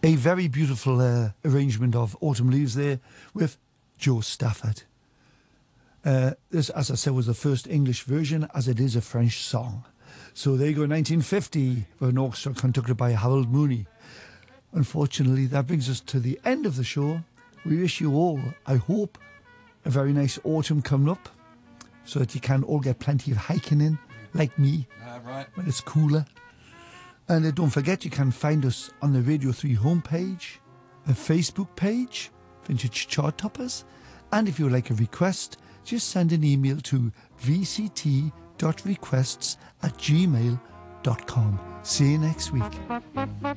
A very beautiful arrangement of Autumn Leaves there with Joe Stafford. This, as I said, was the first English version, as it is a French song. So there you go, 1950, with an orchestra conducted by Harold Mooney. Unfortunately, that brings us to the end of the show. We wish you all, I hope, a very nice autumn coming up, so that you can all get plenty of hiking in, like me, right. when it's cooler. And don't forget, you can find us on the Radio 3 homepage, the Facebook page, Vintage Chart Toppers. And if you would like a request, just send an email to vct.requests@gmail.com. See you next week.